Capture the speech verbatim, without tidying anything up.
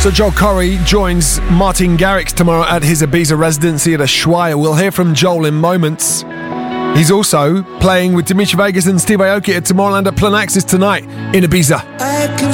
So Joel Corry joins Martin Garrix tomorrow at his Ibiza residency at Ushuaia. We'll hear from Joel in moments. He's also playing with Dimitri Vegas and Steve Aoki at Tomorrowland at Planaxis tonight in Ibiza. I can